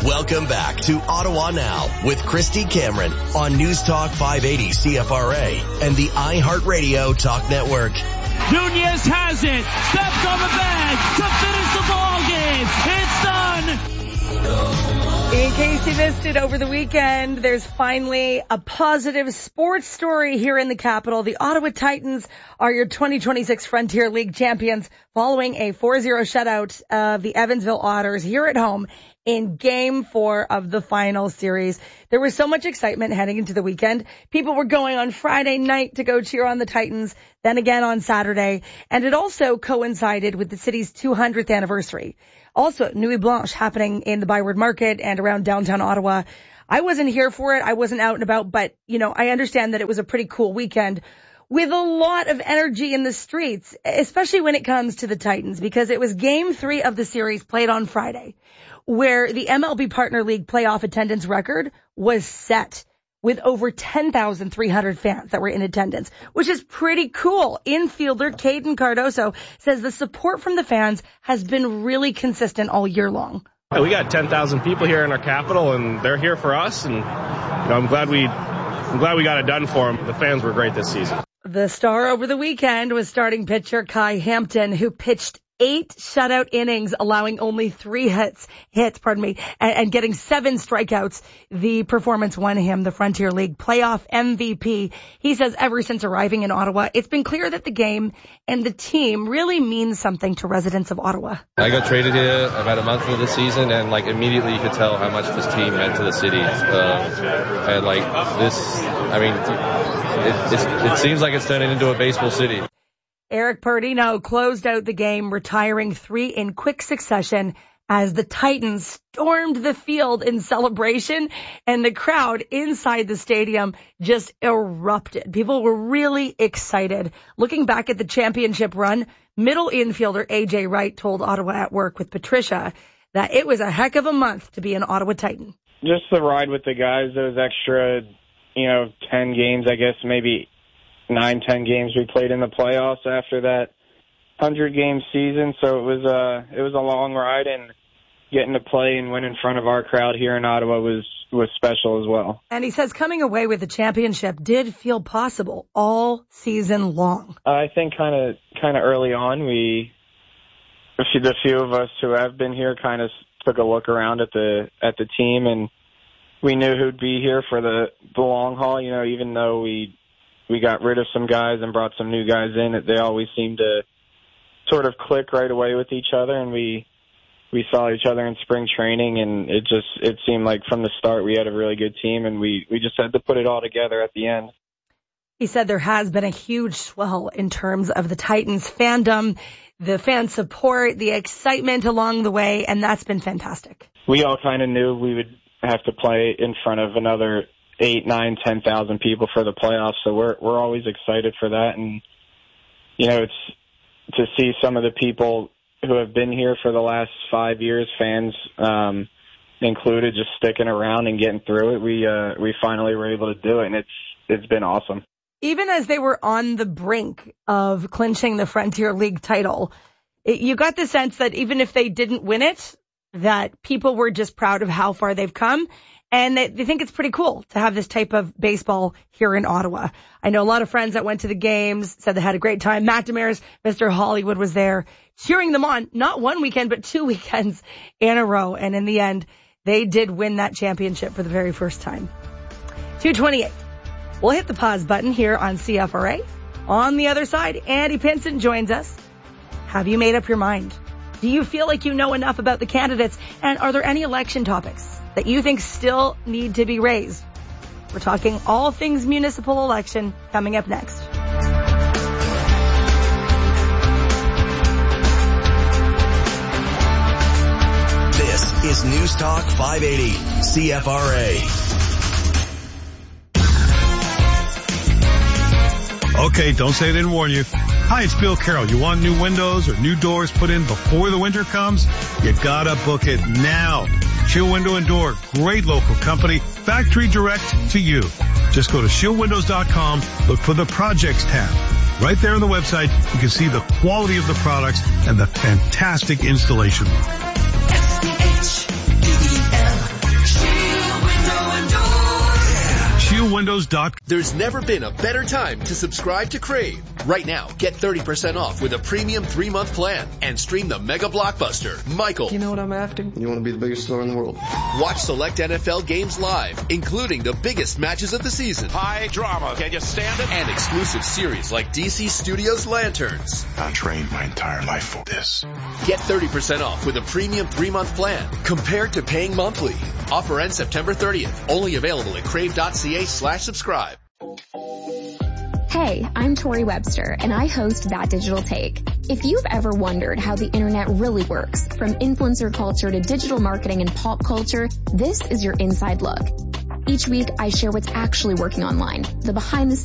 Welcome back to Ottawa Now with Christy Cameron on News Talk 580 CFRA and the iHeartRadio Talk Network. Nunez has it. Steps on the bag to finish the ball game. It's done. In case you missed it over the weekend, there's finally a positive sports story here in the capital. The Ottawa Titans are your 2026 Frontier League champions following a 4-0 shutout of the Evansville Otters here at home in Game 4 of the final series. There was so much excitement heading into the weekend. People were going on Friday night to go cheer on the Titans, then again on Saturday, and it also coincided with the city's 200th anniversary. Also, Nuit Blanche happening in the Byward Market and around downtown Ottawa. I wasn't here for it. I wasn't out and about, but, I understand that it was a pretty cool weekend with a lot of energy in the streets, especially when it comes to the Titans, because it was Game 3 of the series played on Friday, where the MLB Partner League playoff attendance record was set with over 10,300 fans that were in attendance, which is pretty cool. Infielder Caden Cardoso says the support from the fans has been really consistent all year long. We got 10,000 people here in our capital, and they're here for us, and I'm glad we got it done for them. The fans were great this season. The star over the weekend was starting pitcher Kai Hampton, who pitched 8 shutout innings, allowing only 3 hits, and getting 7 strikeouts. The performance won him the Frontier League playoff MVP. He says ever since arriving in Ottawa, it's been clear that the game and the team really means something to residents of Ottawa. I got traded here about a month into the season, and immediately you could tell how much this team meant to the city. It seems like it's turning into a baseball city. Eric Pardino closed out the game, retiring 3 in quick succession as the Titans stormed the field in celebration, and the crowd inside the stadium just erupted. People were really excited. Looking back at the championship run, middle infielder A.J. Wright told Ottawa at Work with Patricia that it was a heck of a month to be an Ottawa Titan. Just the ride with the guys, those extra, 10 games, I guess, maybe 9-10 games we played in the playoffs after that 100-game season. So it was a long ride, and getting to play and win in front of our crowd here in Ottawa was special as well. And he says coming away with the championship did feel possible all season long. I think kind of early on, the few of us who have been here kind of took a look around at the team, and we knew who'd be here for the long haul. Even though we got rid of some guys and brought some new guys in, they always seemed to sort of click right away with each other, and we saw each other in spring training, and it seemed like from the start we had a really good team, and we just had to put it all together at the end. He said there has been a huge swell in terms of the Titans fandom, the fan support, the excitement along the way, and that's been fantastic. We all kind of knew we would have to play in front of another 8, 9, 10,000 people for the playoffs, so we're always excited for that. And it's to see some of the people who have been here for the last 5 years, fans included, just sticking around and getting through it. We finally were able to do it, and it's been awesome. Even as they were on the brink of clinching the Frontier League title, you got the sense that even if they didn't win it, that people were just proud of how far they've come. And they think it's pretty cool to have this type of baseball here in Ottawa. I know a lot of friends that went to the games said they had a great time. Matt Demers, Mr. Hollywood was there cheering them on, not one weekend, but 2 weekends in a row. And in the end, they did win that championship for the very first time. 2:28. We'll hit the pause button here on CFRA. On the other side, Andy Pinson joins us. Have you made up your mind? Do you feel like you know enough about the candidates? And are there any election topics that you think still need to be raised? We're talking all things municipal election coming up next. This is News Talk 580 CFRA. Okay, don't say I didn't warn you. Hi, it's Bill Carroll. You want new windows or new doors put in before the winter comes? You gotta book it now. Shield Window and Door, great local company, factory direct to you. Just go to shieldwindows.com, look for the projects tab. Right there on the website, you can see the quality of the products and the fantastic installation work. SCHEEL ChillWindows.com. There's never been a better time to subscribe to Crave. Right now, get 30% off with a premium 3-month plan and stream the mega blockbuster, Michael. You know what I'm after? You want to be the biggest star in the world. Watch select NFL games live, including the biggest matches of the season. High drama. Can you stand it? And exclusive series like DC Studios Lanterns. I trained my entire life for this. Get 30% off with a premium 3-month plan compared to paying monthly. Offer ends September 30th. Only available at crave.ca/subscribe. Hey, I'm Tori Webster, and I host That Digital Take. If you've ever wondered how the internet really works, from influencer culture to digital marketing and pop culture, this is your inside look. Each week, I share what's actually working online, the behind the